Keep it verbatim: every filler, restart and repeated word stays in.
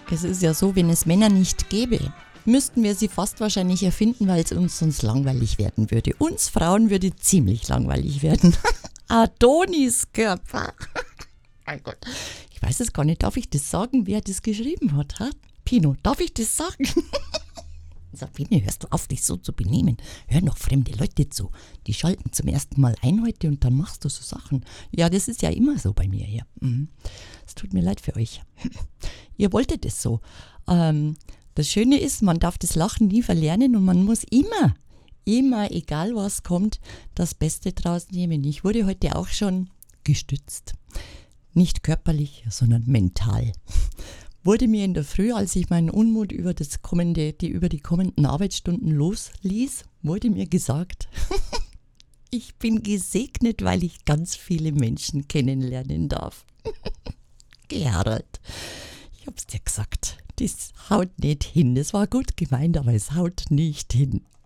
Es ist ja so, wenn es Männer nicht gäbe, müssten wir sie fast wahrscheinlich erfinden, weil es uns sonst langweilig werden würde. Uns Frauen würde ziemlich langweilig werden. Adoniskörper. Mein Gott. Ich weiß es gar nicht. Darf ich das sagen, wer das geschrieben hat? Ha? Pino, darf ich das sagen? Sabine, hörst du auf, dich so zu benehmen? Hör noch fremde Leute zu. Die schalten zum ersten Mal ein heute und dann machst du so Sachen. Ja, das ist ja immer so bei mir hier. Mhm. Es tut mir leid für euch. Ihr wolltet es so. Ähm, das Schöne ist, man darf das Lachen nie verlernen und man muss immer, immer, egal was kommt, das Beste draus nehmen. Ich wurde heute auch schon gestützt. Nicht körperlich, sondern mental. Wurde mir in der Früh, als ich meinen Unmut über, das kommende, die, über die kommenden Arbeitsstunden losließ, wurde mir gesagt, ich bin gesegnet, weil ich ganz viele Menschen kennenlernen darf. Gerald, ich hab's dir gesagt, das haut nicht hin. Das war gut gemeint, aber es haut nicht hin.